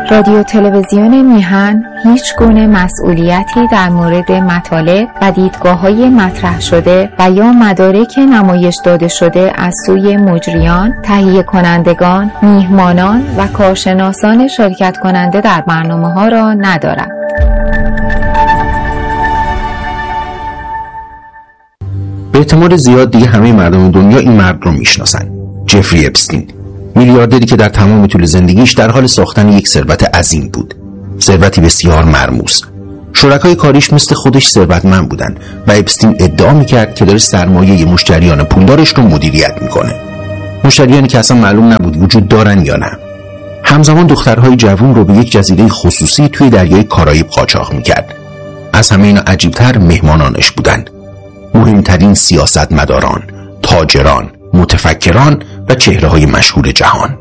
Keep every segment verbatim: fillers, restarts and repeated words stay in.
رادیو تلویزیون میهن هیچ گونه مسئولیتی در مورد مطالب و دیدگاه‌های مطرح شده و یا مدارک نمایش داده شده از سوی مجریان، تهیه کنندگان، میهمانان و کارشناسان شرکت کننده در برنامه‌ها را ندارد. به احتمال زیاد دیگه همه مردم دنیا این مرد رو میشناسن. جفری اپستین، میلیاردری که در تمام طول زندگیش در حال ساختن یک ثروت عظیم بود. ثروتی بسیار مرموز. شرکای کاریش مثل خودش ثروتمند بودن و اپستین ادعا میکرد که داره سرمایه مشتریان پولدارش رو مدیریت میکنه. مشتریانی که اصلا معلوم نبود وجود دارن یا نه. همزمان دخترهای جوان رو به یک جزیره خصوصی توی دریای کارائیب قاچاق میکرد. از همه اینا عجیبتر مهمانانش بودن. مهمترین سیاستمداران، تاجران، متفکران و چهره‌های مشهور جهان.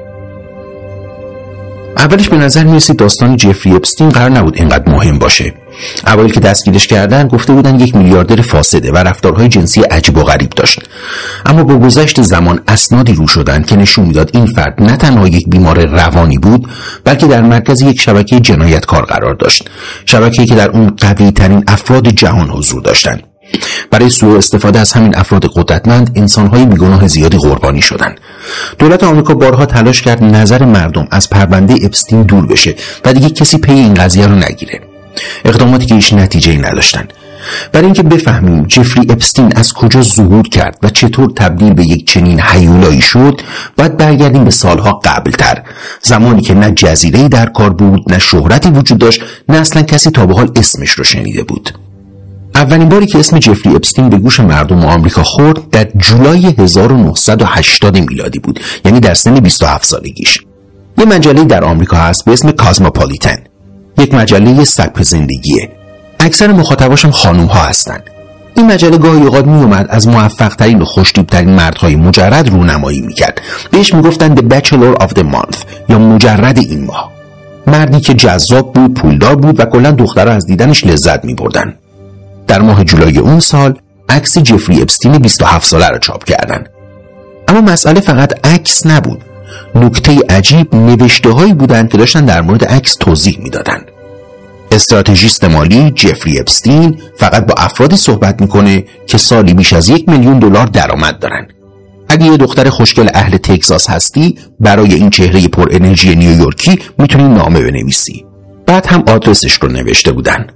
اولش به نظر می‌رسید داستان جفری اپستین قرار نبود اینقدر مهم باشه. اوایل که دستگیرش کردن گفته بودن یک میلیاردر فاسده و رفتارهای جنسی عجیب و غریب داشت. اما با گذشت زمان اسنادی رو شدن که نشون میداد این فرد نه تنها یک بیمار روانی بود، بلکه در مرکز یک شبکه جنایتکار قرار داشت. شبکه‌ای که در اون قوی‌ترین افراد جهان حضور داشتند. برای سوء استفاده از همین افراد قدرتمند انسان‌های بیگناه زیادی قربانی شدند. دولت آمریکا بارها تلاش کرد نظر مردم از پرونده اپستین دور بشه و دیگه کسی پی این قضیه رو نگیره. اقداماتی که هیچ نتیجه‌ای نداشتن. برای اینکه بفهمیم جفری اپستین از کجا ظهور کرد و چطور تبدیل به یک چنین هیولایی شد، باید برگردیم به سالها قبلتر، زمانی که نه جزیره‌ای در کار بود، نه شهرتی وجود داشت، نه اصلا کسی تا به حال اسمش رو شنیده بود. اولین باری که اسم جفری اپستین به گوش مردم آمریکا خورد در جولای هزار و نهصد و هشتاد میلادی بود، یعنی در سن بیست و هفت سالگیش. یه مجله در آمریکا هست به اسم کازموپولیتن، یک مجله سبک زندگیه. اکثر مخاطباش هم خانوم ها هستن. این مجله گاهی اوقات می اومد از موفق ترین و خوشتیپ ترین مردهای مجرد رونمایی میکرد. بهش میگفتن The Bachelor of the Month یا مجرد این ماه. مردی که جذاب بود، پولدار بود و کلا دخترها از دیدنش لذت میبردن. در ماه جولای اون سال عکس جفری اپستین بیست و هفت ساله رو چاپ کردن. اما مسئله فقط عکس نبود. نکته عجیب نوشته‌هایی بودند که داشتن در مورد عکس توضیح میدادن. استراتژیست مالی جفری اپستین فقط با افرادی صحبت میکنه که سالی بیش از یک میلیون دلار درآمد دارن. اگه یه دختر خوشگل اهل تگزاس هستی، برای این چهره پر انرژی نیویورکی میتونی نامه بنویسی. بعد هم آدرسش رو نوشته بودن.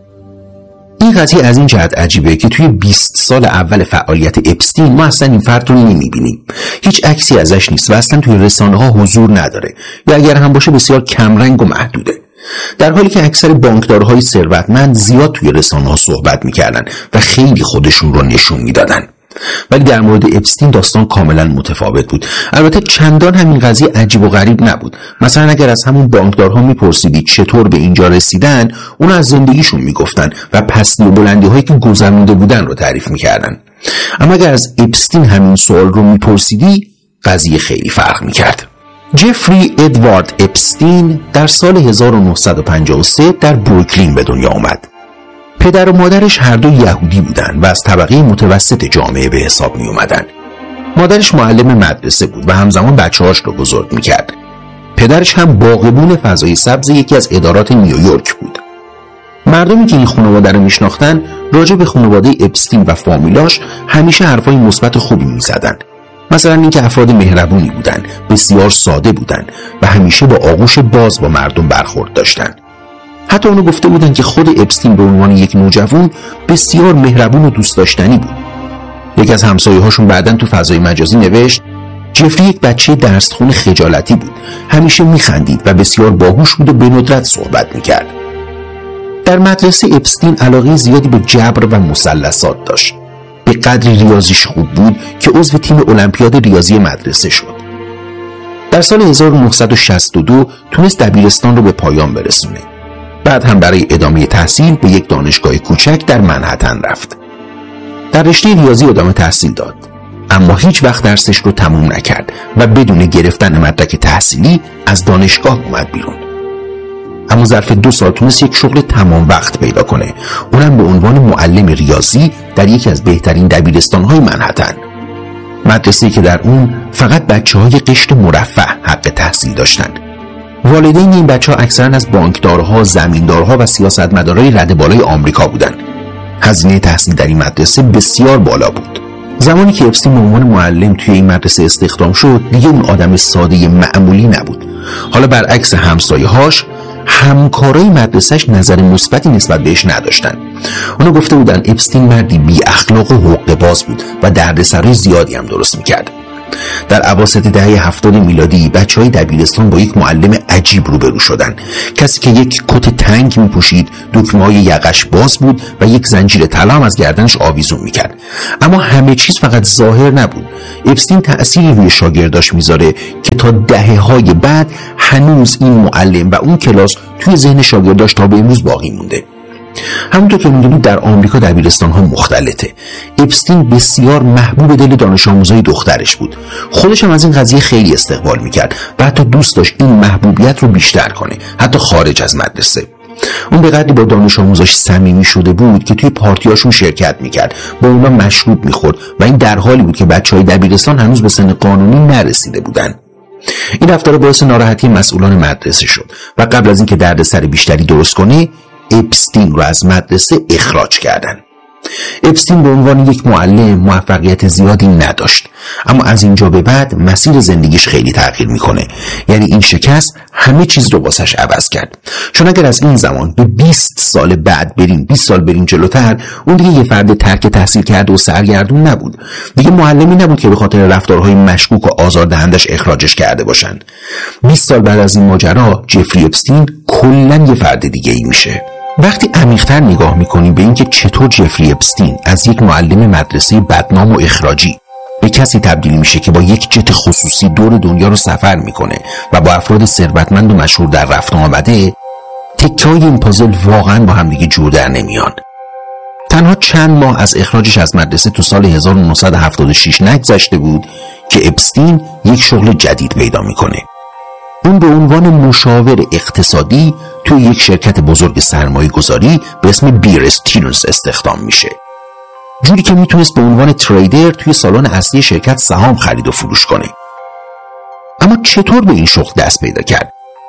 این قضیه از این جهت عجیبه که توی بیست سال اول فعالیت اپستین ما اصلا این فرد رو نمیبینیم. هیچ عکسی ازش نیست و اصلا توی رسانه ها حضور نداره یا اگر هم باشه بسیار کمرنگ و محدوده. در حالی که اکثر بانکدارهای ثروتمند زیاد توی رسانه ها صحبت میکردن و خیلی خودشون رو نشون میدادن. ولی در مورد اپستین داستان کاملا متفاوت بود. البته چندان همین قضیه عجیب و غریب نبود. مثلا اگر از همون بانکدارها میپرسیدید چطور به اینجا رسیدن، اون از زندگیشون میگفتن و پستی و بلندی هایی که گذرونده بودن رو تعریف میکردن. اما اگر از اپستین همین سوال رو میپرسیدی، قضیه خیلی فرق میکرد. جفری ادوارد اپستین در سال هزار و نهصد و پنجاه و سه در بروکلین به دنیا آمد. پدر و مادرش هر دو یهودی بودند و از طبقه متوسط جامعه به حساب می اومدن. مادرش معلم مدرسه بود و همزمان بچه‌هاش رو بزرگ می‌کرد. پدرش هم باغبون فضای سبز یکی از ادارات نیویورک بود. مردمی که این خانواده رو میشناختن راجع به خانواده اپستین و فامیلاش همیشه حرفای مثبت خوبی می‌زدن. مثلا اینکه افراد مهربونی بودن، بسیار ساده بودن و همیشه با آغوش باز با مردم برخورد داشتن. حتی اونو گفته بودن که خود اپستین به عنوان یک نوجوان بسیار مهربون و دوست داشتنی بود. یکی از همسایه‌هاشون بعداً تو فضای مجازی نوشت جفری یک بچه درسخون خجالتی بود، همیشه میخندید و بسیار باهوش بود و به ندرت صحبت میکرد. در مدرسه اپستین علاقه زیادی به جبر و مثلثات داشت. به قدری ریاضیش خوب بود که عضو تیم المپیاد ریاضی مدرسه شد. در سال هزار و نهصد و شصت و دو تونست دبیرستان رو به پایان برسونه. بعد هم برای ادامه تحصیل به یک دانشگاه کوچک در منهتن رفت. در رشته ریاضی ادامه تحصیل داد، اما هیچ وقت درسش رو تموم نکرد و بدون گرفتن مدرک تحصیلی از دانشگاه اومد بیرون. اما ظرف دو سال تونست یک شغل تمام وقت پیدا کنه، اونم به عنوان معلم ریاضی در یکی از بهترین دبیرستان‌های منهتن. مدرسه‌ای که در اون فقط بچه‌های قشر مرفه حق تحصیل داشتن. والدین این بچه‌ها اکثرا از بانکدارها، زمیندارها و سیاستمدارای رده بالای آمریکا بودند. هزینه تحصیل در این مدرسه بسیار بالا بود. زمانی که اپستین به عنوان معلم توی این مدرسه استخدام شد، دیگه اون آدم ساده معمولی نبود. حالا برعکس همسایه‌هاش، همکارای مدرسه‌اش نظر مثبتی نسبت بهش نداشتن. اونا گفته بودن اپستین مردی بی اخلاق و حقه باز بود و دردسرای زیادی هم درست میکرد. در اواسط دهه هفتاد میلادی بچهای دبیرستان با یک معلم عجیب روبرو شدن. کسی که یک کت تنگ میپوشید، دکمه‌های یقش باز بود و یک زنجیر طلا هم از گردنش آویزون میکرد. اما همه چیز فقط ظاهر نبود. اپستین تأثیری روی شاگرداش میذاره که تا دهه‌های بعد هنوز این معلم و اون کلاس توی ذهن شاگرداش تا به امروز باقی مونده. همونطور که میدونید در آمریکا دبیرستان‌ها مختلطه. اپستین بسیار محبوب دل دانش آموزای دخترش بود. خودش هم از این قضیه خیلی استقبال میکرد و حتی دوست داشت این محبوبیت رو بیشتر کنه، حتی خارج از مدرسه. اون به قدری با دانش آموزاش صمیمی شده بود که توی پارتیاشون شرکت میکرد، با اونا مشروب میخورد و این در حالی بود که بچهای دبیرستان هنوز به سن قانونی نرسیده بودن. این رفتار باعث ناراحتی مسئولان مدرسه شد و قبل از اینکه دردسر بیشتری درست کنه، اپستین رو از مدرسه اخراج کردن. اپستین به عنوان یک معلم موفقیت زیادی نداشت، اما از اینجا به بعد مسیر زندگیش خیلی تغییر میکنه. یعنی این شکست همه چیز رو واسش عوض کرد. چون اگر از این زمان به بیست سال بعد بریم، بیست سال بریم جلوتر، اون دیگه یه فرد ترک تحصیل کرده و سرگردون نبود. دیگه معلمی نبود که به خاطر رفتارهای مشکوک و آزاردهندش اخراجش کرده باشن. بیست سال بعد از این ماجرا جفری اپستین کلاً یه فرد دیگه ای میشه. وقتی عمیق‌تر نگاه میکنیم به اینکه چطور جفری اپستین از یک معلم مدرسه بدنام و اخراجی به کسی تبدیل میشه که با یک جت خصوصی دور دنیا رو سفر میکنه و با افراد ثروتمند و مشهور در رفت و آمده، تکه‌های این پازل واقعا با هم دیگه جور در نمیان. تنها چند ماه از اخراجش از مدرسه تو سال هزار و نهصد و هفتاد و شش نگذشته بود که اپستین یک شغل جدید پیدا میکنه. اون به عنوان مشاور اقتصادی توی یک شرکت بزرگ سرمایه گذاری به اسم بیر استیرنز استخدام میشه، جوری که میتونست به عنوان تریدر توی سالن اصلی شرکت سهام خرید و فروش کنه. اما چطور به این شغل دست پیدا کرد؟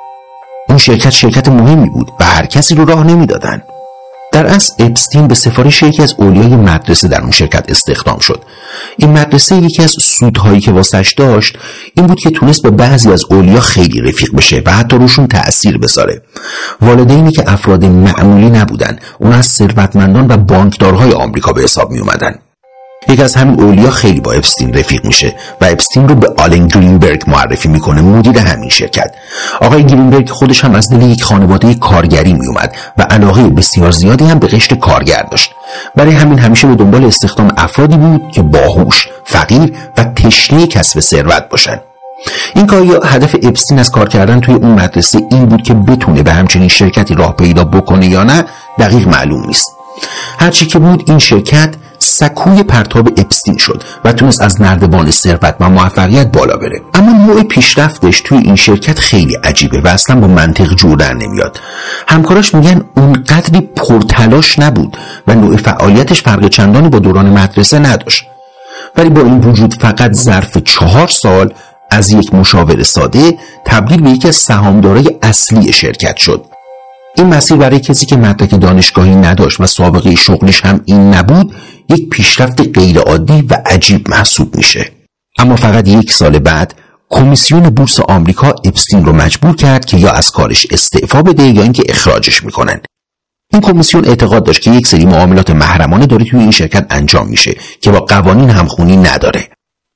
اون شرکت شرکت مهمی بود و هر کسی رو راه نمیدادن. در اصل اپستین به سفارش یکی از اولیای مدرسه در اون شرکت استخدام شد. این مدرسه یکی از سودهایی که واسش داشت این بود که تونست با بعضی از اولیا خیلی رفیق بشه و حتی روشون تأثیر بذاره. والدینی که افراد معمولی نبودن، اون از ثروتمندان و بانکدارهای آمریکا به حساب می اومدن. یکی از همین اولیا خیلی با اپستین رفیق میشه و اپستین رو به آلن گرینبرگ معرفی میکنه، مدیر همین شرکت. آقای گرینبرگ خودش هم از دل یک خانواده کارگری میومد و علاقه بسیار زیادی هم به قشر کارگر داشت. برای همین همیشه به دنبال استخدام افرادی بود که باهوش، فقیر و تشنه کسب ثروت باشن. این کار هدف اپستین از کار کردن توی اون مدرسه این بود که بتونه به همچنین شرکتی راه پیدا بکنه یا نه دقیق معلوم نیست. هرچی که بود این شرکت سکوی پرتاب اپستین شد و تونست از نردبان ثروت و موفقیت بالا بره. اما نوع پیشرفتش توی این شرکت خیلی عجیبه و اصلا با منطق جور در نمیاد. همکاراش میگن اونقدری پرتلاش نبود و نوع فعالیتش فرق چندانی با دوران مدرسه نداشت. ولی با این وجود فقط ظرف چهار سال از یک مشاور ساده تبدیل به یکی از سهامدارای اصلی شرکت شد. این مسیر برای کسی که مدرک دانشگاهی نداشت و سابقه شغلش هم این نبود یک پیشرفت غیرعادی و عجیب محسوب میشه. اما فقط یک سال بعد کمیسیون بورس آمریکا اپستین رو مجبور کرد که یا از کارش استعفا بده یا اینکه اخراجش میکنن. این کمیسیون اعتقاد داشت که یک سری معاملات محرمانه داره توی این شرکت انجام میشه که با قوانین همخوانی نداره.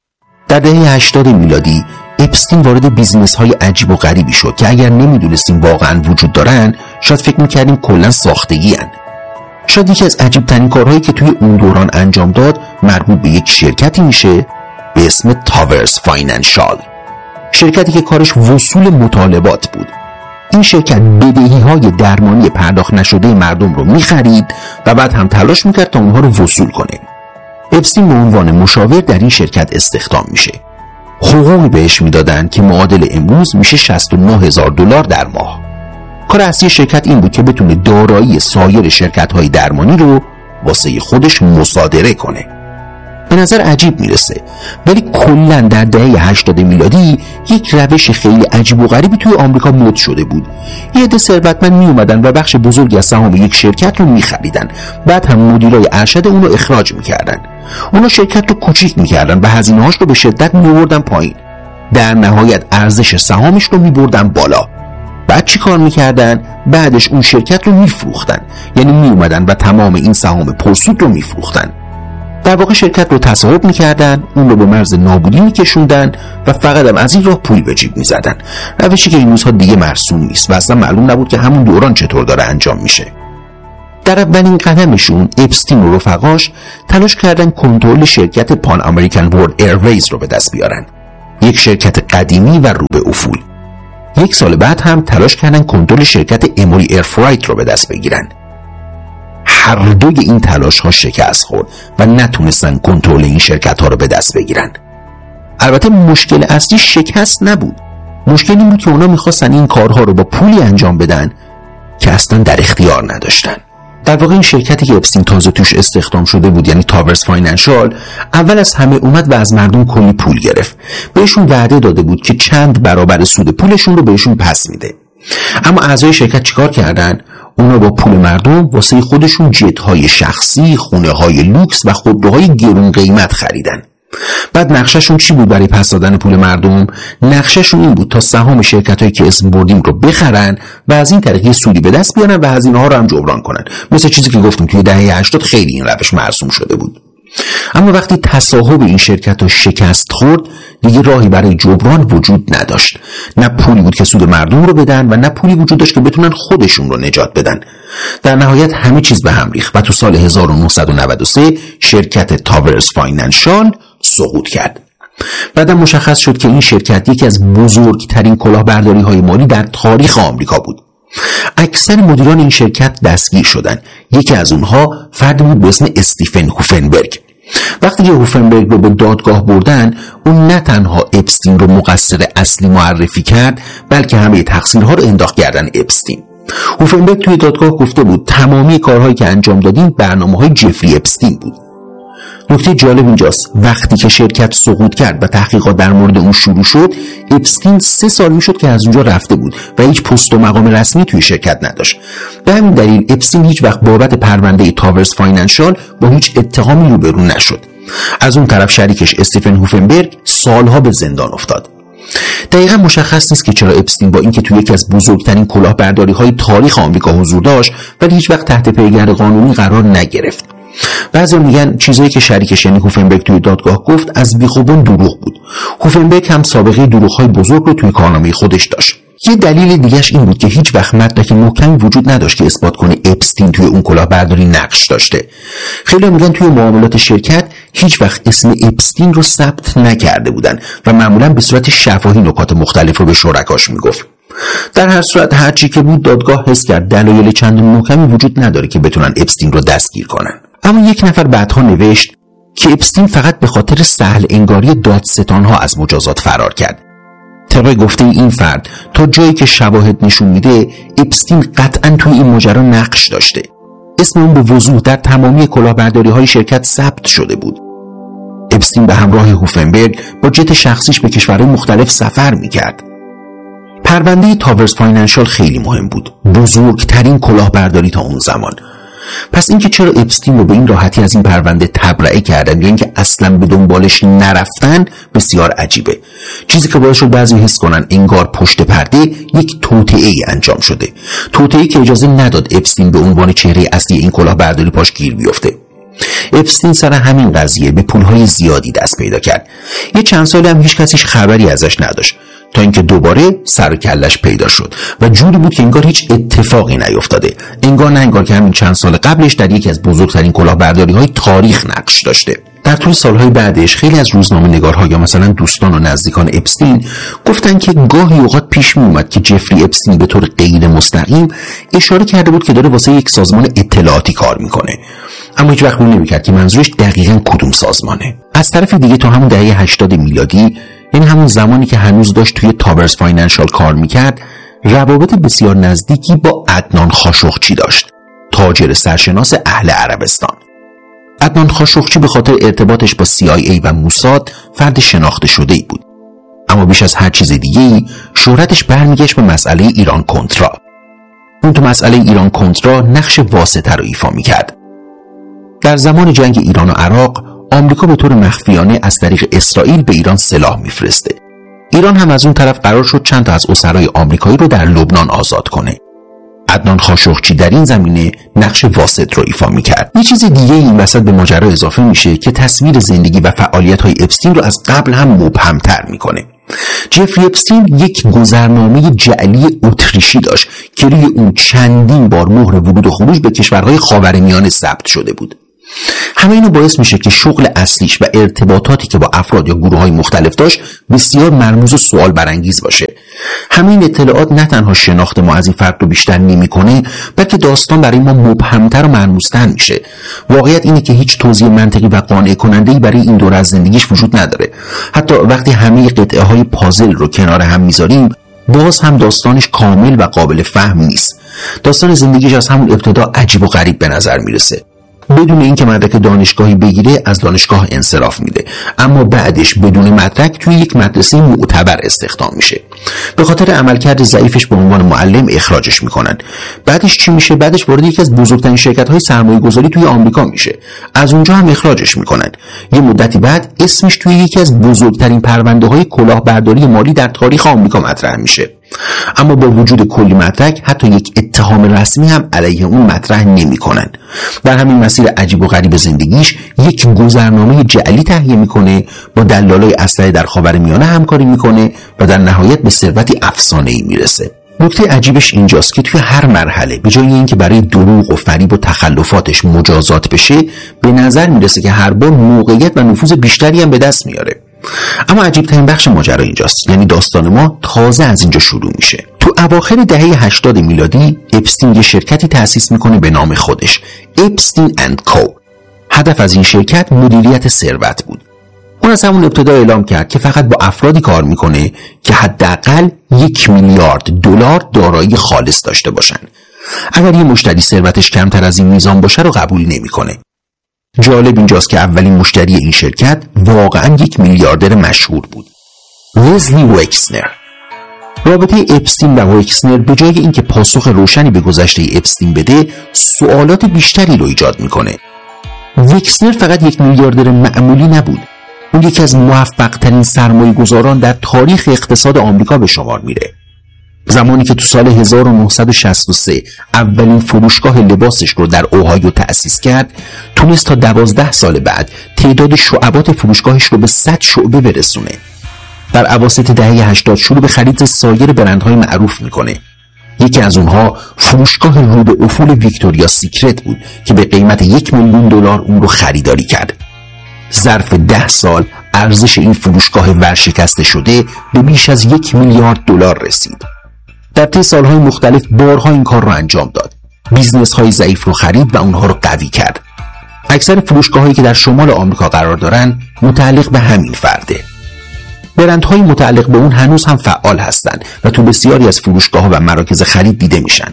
در دهه هشتاد میلادی اپستین وارد بیزینس های عجیب و غریبی شد که اگر نمیدونستیم واقعا وجود دارن شاید فکر میکردیم کلا ساختگی هن. شاید یکی از عجیب ترین کارهایی که توی اون دوران انجام داد مربوط به یک شرکتی میشه به اسم تاورز فاینانشال، شرکتی که کارش وصول مطالبات بود. این شرکت بدهی های درمانی پرداخت نشده مردم رو میخرید و بعد هم تلاش میکرد تا اونها رو وصول کنه. اپستین به عنوان مشاور در این شرکت استخدام میشه. حقوقی بهش میدادن که معادل امروز میشه شصت و نه هزار دلار در ماه. کار اصلی شرکت این بود که بتونه دارایی سایر شرکت‌های درمانی رو واسه خودش مصادره کنه. به نظر عجیب میرسه، ولی کلا در دهه هشتاد میلادی یک روش خیلی عجیب و غریبی توی آمریکا مد شده بود. یه عده ثروتمند می اومدن و بخش بزرگی از سهام یک شرکت رو میخریدن، بعد هم مدیرای ارشد اون رو اخراج میکردن. اونا شرکت رو کوچیک میکردن و هزینه‌هاش رو به شدت می‌آوردن پایین. در نهایت ارزش سهامش رو می‌بردن بالا. بعد چی کار میکردن؟ بعدش اون شرکت رو میفروختن، یعنی میومدن و تمام این سهام پرسود رو میفروختن. در واقع شرکت رو تصاحب میکردن، اون رو به مرز نابودی میکشوندن و فقط هم از این راه پول به جیب میزدن. روشی که این روزها دیگه مرسوم نیست و اصلا معلوم نبود که همون دوران چطور داره انجام میشه. در اولین قدمشون اپستین و رفقاش تلاش کردن کنترل شرکت پان امریکن ورلد ایرویز رو به دست بیارن، یک شرکت قدیمی و رو به افول. یک سال بعد هم تلاش کردن کنترل شرکت اموری ایرفرایت رو به دست بگیرن. هر دوی این تلاش ها شکست خورد و نتونستن کنترل این شرکت ها رو به دست بگیرن. البته مشکل اصلی شکست نبود. مشکل این بود که اونا میخواستن این کارها رو با پولی انجام بدن که اصلا در اختیار نداشتن. در واقع این شرکتی که اپستین تازه توش استخدام شده بود، یعنی تاورز فاینانشال، اول از همه اومد و از مردم کلی پول گرفت. بهشون وعده داده بود که چند برابر سود پولشون رو بهشون پس میده. اما اعضای شرکت چیکار کردن؟ اونا با پول مردم واسه خودشون جت‌های شخصی، خونه‌های لوکس و خودروهای گرون قیمت خریدن. بعد نقشهشون چی بود برای پس دادن پول مردم؟ نقشهشون این بود تا سهام شرکتایی که اسم بردیم رو بخرن و از این طریق سودی به دست بیارن و هزینه‌ها رو هم جبران کنن. مثل چیزی که گفتیم توی دهه هشتاد خیلی این روش مرسوم شده بود. اما وقتی تصاحب این شرکت‌ها شکست خورد، دیگه راهی برای جبران وجود نداشت. نه پولی بود که سود مردم رو بدن و نه پولی وجود داشت که بتونن خودشون رو نجات بدن. در نهایت همه چیز به هم ریخت و تو سال هزار و نهصد و نود و سه شرکت تاورز فاینانشال سقوط کرد. بعدم مشخص شد که این شرکت یکی از بزرگترین کلاهبرداری‌های مالی در تاریخ آمریکا بود. اکثر مدیران این شرکت دستگیر شدند. یکی از اونها فردی بود به اسم استیفن هوفنبرگ. وقتی که هوفنبرگ رو به دادگاه بردن، اون نه تنها اپستین رو مقصر اصلی معرفی کرد، بلکه همه تقصیرها رو انداخت گردن اپستین. هوفنبرگ توی دادگاه گفته بود تمامی کارهایی که انجام دادیم برنامه‌های جفری اپستین بود. نکته جالب اینجاست وقتی که شرکت سقوط کرد و تحقیقات در مورد اون شروع شد، اپستین سه سال میشد که از اونجا رفته بود و هیچ پست و مقام رسمی توی شرکت نداشت. به همین دلیل اپستین هیچ وقت بابت پرونده تاورز فاینانشال با هیچ اتهامی روبرو نشد. از اون طرف شریکش استیفن هوفنبرگ سالها به زندان افتاد. دقیقا مشخص نیست که چرا اپستین با اینکه توی یکی از بزرگترین کلاهبرداری‌های تاریخ آمریکا حضور داشت ولی هیچ وقت تحت پیگرد قانونی قرار نگرفت. بعضی میگن چیزایی که شریکش یعنی هوفنبرگ توی دادگاه گفت از بیخوبون دروغ بود. هوفنبرگ هم سابقه دروغ‌های بزرگ رو توی کارنامه خودش داشت. یه دلیل دیگه‌اش این بود که هیچ وقت مدرک محکمی وجود نداشت که اثبات کنه اپستین توی اون کلاهبرداری نقش داشته. خیلی میگن توی معاملات شرکت هیچ وقت اسم اپستین رو ثبت نکرده بودن و معمولا به صورت شفاهی نکات مختلف رو به شرکاش میگفت. در هر صورت هر چی که بود دادگاه حس کرد دلایل چندان محکمی وجود نداره که بتونن اپستین رو دستگیر کنن. اما یک نفر بعدها نوشت که اپستین فقط به خاطر سهل انگاری دادستانها از مجازات فرار کرد. طبق گفته این فرد تا جایی که شواهد نشون میده اپستین قطعا توی این ماجرا نقش داشته. اسم اون به وضوح در تمامی کلاهبرداری‌های شرکت ثبت شده بود. اپستین به همراه هوفنبرگ با جت شخصیش به کشورهای مختلف سفر میکرد. پرونده تاورز فاینانشال خیلی مهم بود، بزرگترین کلاهبرداری تا اون زمان. پس اینکه چرا اپستین رو به این راحتی از این پرونده تبرئه کردن یا اینکه اصلا به دنبالش نرفتن بسیار عجیبه. چیزی که باعث شد بعضی حس کنن انگار پشت پرده یک توطئه انجام شده، توطئه‌ای که اجازه نداد اپستین به عنوان چهره اصلی این کلاهبرداری پاش گیر بیفته. اپستین سر همین قضیه به پولهای زیادی دست پیدا کرد. یه چند سال هم هیچ کسیش خبری ازش نداشت تا اینکه دوباره سر و کلش پیدا شد و جوری بود که انگار هیچ اتفاقی نیفتاده. انگار نه انگار که همین چند سال قبلش در یکی از بزرگترین کلاهبرداری‌های تاریخ نقش داشته. در طول سالهای بعدش خیلی از روزنامه‌نگارها یا مثلا دوستان و نزدیکان اپستین گفتن که گاهی اوقات پیش می اومد که جفری اپستین به طور غیر مستقیم اشاره کرده بود که داره واسه یک سازمان اطلاعاتی کار میکنه، اما هیچ وقت نمی‌کرد که منظورش دقیقاً کدوم سازمانه. از طرف دیگه تا همون دهه هشتاد میلادی، یعنی همون زمانی که هنوز داشت توی تاورز فاینانشال کار میکرد، روابط بسیار نزدیکی با عدنان خاشقچی داشت، تاجر سرشناس اهل عربستان. عدنان خاشقچی به خاطر ارتباطش با سی آی ای و موساد فرد شناخته شده‌ای بود. اما بیش از هر چیز دیگه‌ای شهرتش برمیگشت به مسئله ایران کنترا. اون تو مسئله ایران کنترا نقش واسطه رو ایفا می‌کرد. در زمان جنگ ایران و عراق آمریکا به طور مخفیانه از طریق اسرائیل به ایران سلاح می‌فرسته. ایران هم از اون طرف قرار شد چند تا از اسرای آمریکایی رو در لبنان آزاد کنه. عدنان خاشقچی در این زمینه نقش واسط رو ایفا می‌کرد. یه چیز دیگه این وسط به ماجرا اضافه میشه که تصویر زندگی و فعالیت‌های اپستین رو از قبل هم مبهم‌تر می‌کنه. جفری اپستین یک گذرنامه جعلی اتریشی داشت که روی اون چندین بار مهر ورود و خروج به کشورهای خاورمیانه ثبت شده بود. همه اینو باعث میشه که شغل اصلیش و ارتباطاتی که با افراد یا گروه‌های مختلف داشت بسیار مرموز و سوال برانگیز باشه. همه این اطلاعات نه تنها شناخت ما از این فرد رو بیشتر نمی‌کنه، بلکه داستان برای ما مبهم‌تر و مرموزتر میشه. واقعیت اینه که هیچ توضیح منطقی و قانع کننده‌ای برای این دوره از زندگیش وجود نداره. حتی وقتی همه قطعه‌های پازل رو کنار هم میذاریم، باز هم داستانش کامل و قابل فهم نیست. داستان زندگیش از همون ابتدا عجیب و غریب به نظر میرسه. بدون اینکه مدرک دانشگاهی بگیره از دانشگاه انصراف میده، اما بعدش بدون مدرک توی یک مدرسه معتبر استخدام میشه. به خاطر عملکرد ضعیفش به عنوان معلم اخراجش میکنن. بعدش چی میشه؟ بعدش وارد یکی از بزرگترین شرکت‌های سرمایه‌گذاری توی آمریکا میشه. از اونجا هم اخراجش میکنن. یه مدتی بعد اسمش توی یکی از بزرگترین پرونده‌های کلاهبرداری مالی در تاریخ آمریکا مطرح میشه. اما با وجود کلی مدرک حتی یک اتهام رسمی هم علیه اون مطرح نمی‌کنن. در همین مسیر عجیب و غریب زندگیش یک گذرنامه جعلی تهیه میکنه، با دلالای اسلحه در خاورمیانه همکاری میکنه و در نهایت به ثروتی افسانه‌ای میرسه. نکته عجیبش اینجاست که توی هر مرحله به جای اینکه برای دروغ و فریب و تخلفاتش مجازات بشه، به نظر میرسه که هر بار موقعیت و نفوذ بیشتری هم به دست میاره. اما عجیب ترین بخش ماجرا اینجاست، یعنی داستان ما تازه از اینجا شروع میشه. تو اواخر دهه هشتاد میلادی اپستین یه شرکتی تأسیس میکنه به نام خودش، اپستین اند کو. هدف از این شرکت مدیریت ثروت بود. اون از همون ابتدا اعلام کرد که فقط با افرادی کار میکنه که حداقل یک میلیارد دلار دارایی خالص داشته باشن. اگر یه مشتری ثروتش کمتر از این میزان باشه رو قبول نمیکنه. جالب اینجاست که اولین مشتری این شرکت واقعا یک میلیاردر مشهور بود، لزلی وکسنر. رابطه اپستین و وکسنر به جای اینکه پاسخ روشنی به گذشته اپستین بده، سوالات بیشتری رو ایجاد میکنه. وکسنر فقط یک میلیاردر معمولی نبود، اون یکی از موفق ترین سرمایه گذاران در تاریخ اقتصاد آمریکا به شمار میره. زمانی که تو سال هزار و نهصد و شصت و سه اولین فروشگاه لباسش رو در اوهایو تأسیس کرد، تونست تا دوازده سال بعد تعداد شعبات فروشگاهش رو به صد شعبه برسونه. در اواسط دهه هشتاد شروع به خرید سایر برندهای معروف میکنه. یکی از اونها فروشگاه رو به افول ویکتوریا سیکرت بود که به قیمت یک میلیون دلار اون رو خریداری کرد. ظرف ده سال ارزش این فروشگاه ورشکسته شده به بیش از یک میلیارد دلار رسید. در طی سالهای مختلف بارها این کار رو انجام داد. بیزنس های ضعیف رو خرید و اونها رو قوی کرد. اکثر فروشگاه هایی که در شمال آمریکا قرار دارن متعلق به همین فرده. برندهای متعلق به اون هنوز هم فعال هستند و تو بسیاری از فروشگاه ها و مراکز خرید دیده میشن.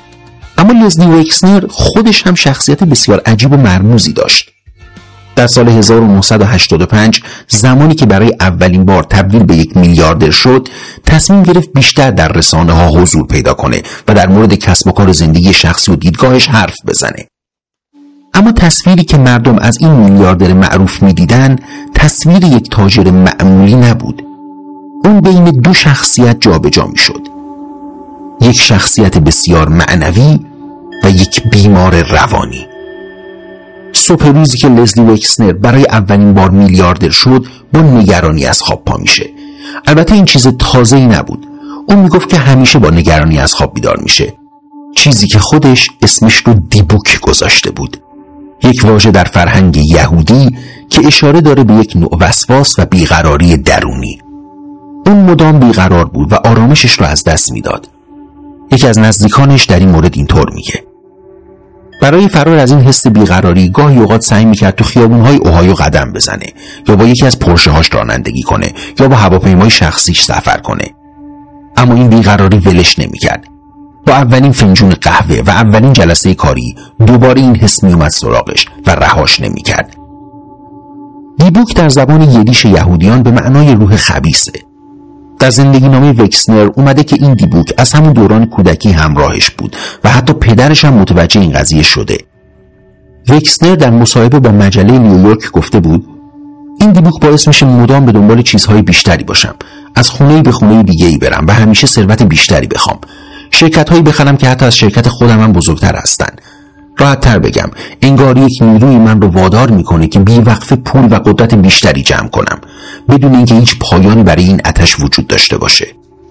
اما لزلی وکسنر خودش هم شخصیت بسیار عجیب و مرموزی داشت. در سال هزار و نهصد و هشتاد و پنج زمانی که برای اولین بار تبدیل به یک میلیاردر شد، تصمیم گرفت بیشتر در رسانه ها حضور پیدا کنه و در مورد کسب و کار زندگی شخصی و دیدگاهش حرف بزنه. اما تصویری که مردم از این میلیاردر معروف میدیدن تصویر یک تاجر معمولی نبود. اون بین دو شخصیت جابجا میشد. یک شخصیت بسیار معنوی و یک بیمار روانی. صبح روزی که لزلی وکسنر برای اولین بار میلیاردر شد، با نگرانی از خواب پا میشه. البته این چیز تازه‌ای نبود. اون میگفت که همیشه با نگرانی از خواب بیدار میشه. چیزی که خودش اسمش رو دیبوک گذاشته بود. یک واژه در فرهنگ یهودی که اشاره داره به یک نوع وسواس و بیقراری درونی. اون مدام بیقرار بود و آرامشش رو از دست میداد. یکی از نزدیکانش در این مورد اینطور میگه: برای فرار از این حس بیقراری گاهی اوقات سعی میکرد تو خیابون‌های اوهایو قدم بزنه، یا با یکی از پرشه‌هاش رانندگی کنه، یا با هواپیمای شخصیش سفر کنه. اما این بیقراری ولش نمیکرد. با اولین فنجون قهوه و اولین جلسه کاری دوباره این حس می اومد سراغش و رهاش نمی کرد. دیبوک در زبان یدیش یهودیان به معنای روح خبیثه. در زندگی نامه وکسنر اومده که این دیبوک از همون دوران کودکی همراهش بود و حتی پدرش هم متوجه این قضیه شده. وکسنر در مصاحبه با مجله نیویورک گفته بود این دیبوک باعث میشه مدام به دنبال چیزهای بیشتری باشم، از خونه‌ای به خونه دیگه‌ای برم و همیشه ثروت بیشتری بخوام، شرکت‌هایی بخرم که حتی از شرکت خودم هم بزرگتر هستن. راحت‌تر بگم انگار یک نیروی من رو وادار میکنه که بی‌وقفه پول و قدرت بیشتری جمع کنم بدون اینکه هیچ پایانی برای این آتش وجود داشته باشه.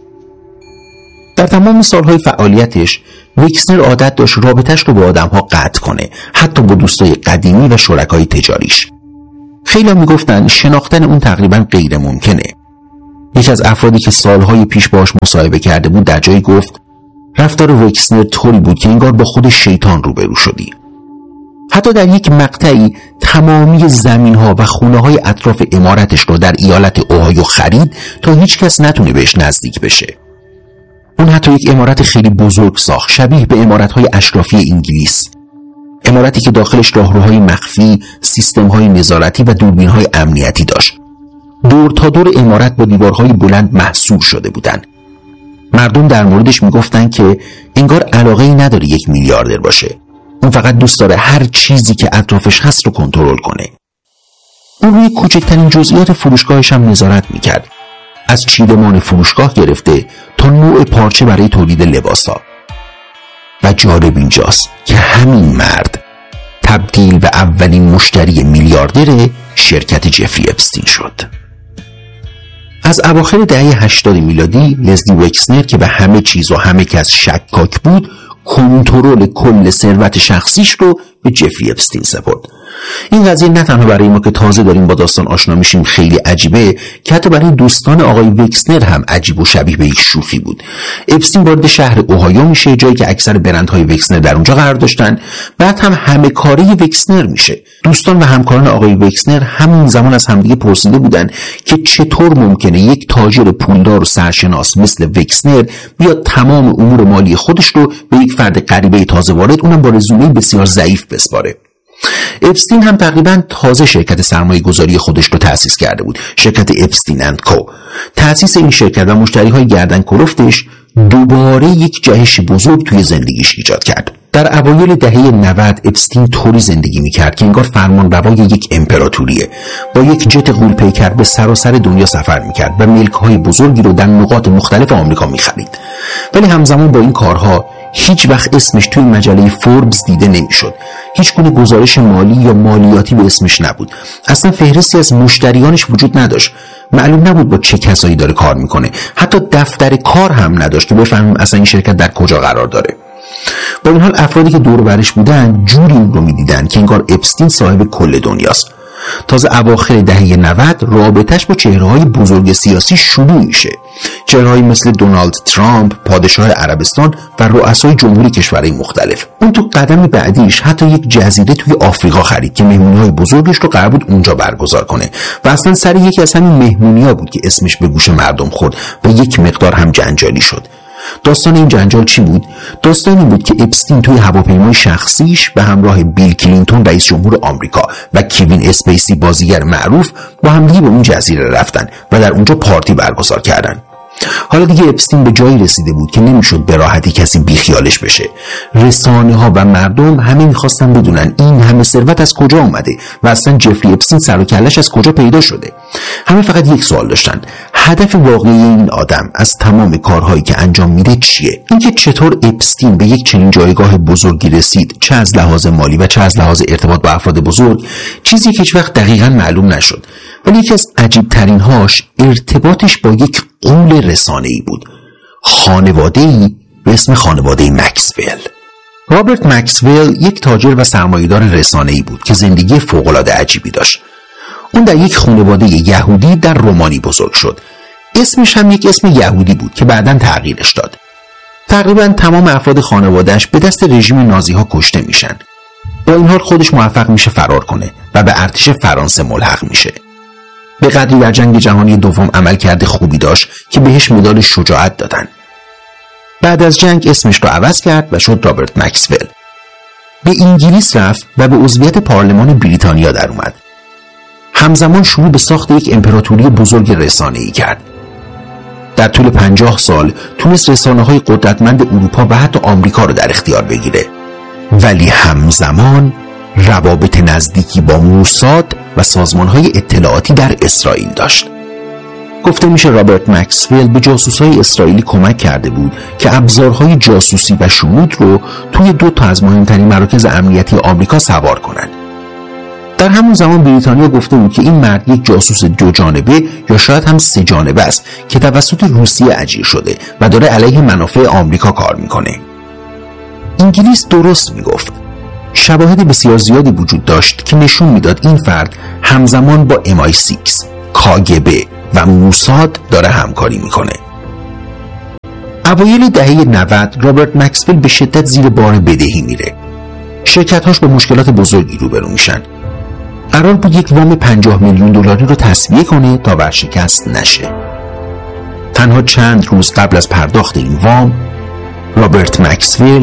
در تمام سالهای فعالیتش وکسنر عادت داشت رابطش رو با آدم‌ها قطع کنه، حتی با دوستای قدیمی و شرکای تجاریش. خیلی میگفتن شناختن اون تقریبا غیر ممکنه. یکی از افرادی که سالهای پیش باهاش مصاحبه کرده بود در جایی گفت رفتار وکسنر طوری بود که انگار با خود شیطان روبرو شدی. حتی در یک مقطعی تمامی زمین‌ها و خونه‌های اطراف عمارتش رو در ایالت اوهایو خرید تا هیچ کس نتونه بهش نزدیک بشه. اون حتی یک عمارت خیلی بزرگ ساخت، شبیه به عمارت‌های اشرافی انگلیس. عمارتی که داخلش راهروهای مخفی، سیستم‌های نظارتی و دوربین‌های امنیتی داشت. دور تا دور عمارت با دیوارهای بلند محصور شده بودند. مردم در موردش میگفتن که انگار علاقه‌ای نداره یک میلیاردر باشه. اون فقط دوست داره هر چیزی که اطرافش هست رو کنترل کنه. اون روی کوچکترین جزئیات فروشگاهش هم نظارت میکرد. از چیدمان فروشگاه گرفته تا نوع پارچه برای تولید لباسا. و جالب اینجاست که همین مرد تبدیل به اولین مشتری میلیاردر شرکت جفری اپستین شد. از اواخر دهه هشتاد میلادی لزلی وکسنر که به همه چیز و همه کس شکاک بود کنترل کل ثروت شخصیش رو به جفری اپستین سپرد. این قضیه نه تنها برای ما که تازه داریم با داستان آشنا میشیم خیلی عجیبه که حتی برای دوستان آقای وکسنر هم عجیب و شبیه به یک شوخی بود. اپستین وارد شهر اوهایو میشه، جایی که اکثر برندهای وکسنر در اونجا قرار داشتن. بعد هم همه کاری وکسنر میشه. دوستان و همکاران آقای وکسنر همون زمان از همدیگه پرسیده بودن که چطور ممکنه یک تاجر پولدار و سرشناس مثل وکسنر بیاد تمام امور مالی خودش رو به یک فرد غریبه تازه وارد، اونم با رزومه بسیار ضعیف بسپاره. اپستین هم تقریبا تازه شرکت سرمایه گذاری خودش رو تأسیس کرده بود، شرکت اپستین اند کو. تأسیس این شرکت و مشتری های گردن کلفتش دوباره یک جهش بزرگ توی زندگیش ایجاد کرد. در اوایل دهه نود اپستین طوری زندگی میکرد که انگار فرمانروای یک امپراتوریه. با یک جت غول‌پیکر به سراسر دنیا سفر میکرد و ملک‌های بزرگی رو در نقاط مختلف آمریکا میخرید. ولی همزمان با این کارها هیچ وقت اسمش توی مجله فوربس دیده نمیشد. هیچ گونه گزارش مالی یا مالیاتی به اسمش نبود. اصلا فهرستی از مشتریانش وجود نداشت. معلوم نبود با چه کسایی داره کار میکنه. حتی دفتر کار هم نداشت که بفهمیم اصلا این شرکت در کجا قرار داره. با این حال افرادی که دور و برش بودن جوری اون رو میدیدن که انگار اپستین صاحب کل دنیاست. تازه اواخر دهه نود رابطش با چهره‌های بزرگ سیاسی شروع میشه. چهره‌هایی مثل دونالد ترامپ، پادشاه عربستان و رؤسای جمهوری کشورهای مختلف. اون تو قدم بعدیش حتی یک جزیره توی آفریقا خرید که مهمونی‌های بزرگش رو قرار بود اونجا برگزار کنه و اصلا سر یکی از همین مهمونی‌ها بود که اسمش به گوش مردم خورد و یک مقدار هم جنجالی شد. داستان این جنجال چی بود؟ داستانی بود که اپستین توی هواپیمای شخصیش به همراه بیل کلینتون رئیس جمهور آمریکا و کیوین اسپیسی بازیگر معروف با همدیگه به اون جزیره رفتن و در اونجا پارتی برگزار کردن. حالا دیگه اپستین به جایی رسیده بود که نمیشد به راحتی کسی بیخیالش بشه. رسانه ها و مردم همه میخواستن بدونن این همه ثروت از کجا اومده و اصلا جفری اپستین سر و کله‌اش از کجا پیدا شده. همه فقط یک سوال داشتن: هدف واقعی این آدم از تمام کارهایی که انجام میده چیه؟ اینکه چطور اپستین به یک چنین جایگاه بزرگی رسید، چه از لحاظ مالی و چه از لحاظ ارتباط با افراد بزرگ، چیزی که هیچ وقت دقیقاً معلوم نشد. ولی یکی از عجیب ترین هاش ارتباطش با یک غول رسانه‌ای بود. خانواده‌ای به اسم خانواده مکسول. رابرت مکسول یک تاجر و سرمایه‌دار رسانه‌ای بود که زندگی فوق‌العاده عجیبی داشت. اون در یک خانواده یهودی در رومانی بزرگ شد. اسمش هم یک اسم یهودی بود که بعداً تغییرش داد. تقریباً تمام افراد خانواده‌اش به دست رژیم نازی‌ها کشته میشن. با این حال خودش موفق میشه فرار کنه و به ارتش فرانسه ملحق میشه. به قدری در جنگ جهانی دوم عمل کرده خوبی داشت که بهش مدال شجاعت دادن. بعد از جنگ اسمش رو عوض کرد و شد رابرت مکسول. به انگلیس رفت و به عضویت پارلمان بریتانیا در اومد. همزمان شروع به ساخت یک امپراتوری بزرگ رسانه‌ای کرد. در طول پنجاه سال تونست رسانه‌های قدرتمند اروپا و حتی آمریکا رو در اختیار بگیره، ولی همزمان روابط نزدیکی با موساد و سازمان‌های اطلاعاتی در اسرائیل داشت. گفته میشه رابرت مکسول به جاسوسای اسرائیلی کمک کرده بود که ابزارهای جاسوسی و شنود رو توی دو تا از مهمترین مراکز امنیتی آمریکا سوار کنند. در همون زمان بریتانیا گفته بود که این مرد یک جاسوس دو جانبه یا شاید هم سه جانبه است که توسط روسیه اجیر شده و داره علیه منافع آمریکا کار میکنه. انگلیس درست میگفت. شواهد بسیار زیادی وجود داشت که نشون میداد این فرد همزمان با ام آی سیکس، کاگبه و موساد داره همکاری میکنه. اوایل دهه نود رابرت مکسول به شدت زیر بار بدهی میره. شرکت‌هاش با مشکلات بزرگی روبرو میشن. قرار بود یک وام پنجاه میلیون دلاری رو تسویه کنه تا ورشکست نشه. تنها چند روز قبل از پرداخت این وام رابرت مکسول